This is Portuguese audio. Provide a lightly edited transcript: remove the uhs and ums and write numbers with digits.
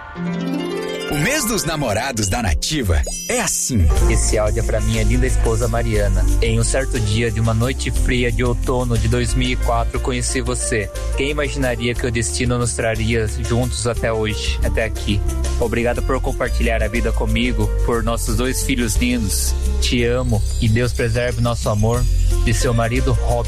O mês dos namorados da Nativa é assim. Esse áudio é pra minha linda esposa Mariana. Em um certo dia de uma noite fria de outono de 2004, conheci você. Quem imaginaria que o destino nos traria juntos até hoje, até aqui? Obrigado por compartilhar a vida comigo, por nossos 2 filhos lindos. Te amo e Deus preserve nosso amor. De seu marido, Rob.